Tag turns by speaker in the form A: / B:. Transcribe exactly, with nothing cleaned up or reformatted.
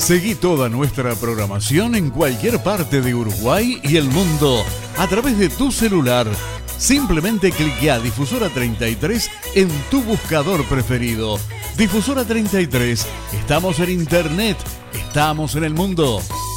A: Seguí toda nuestra programación en cualquier parte de Uruguay y el mundo a través de tu celular. Simplemente cliquea Difusora treinta y tres en tu buscador preferido. Difusora treinta y tres, estamos en internet, estamos en el mundo.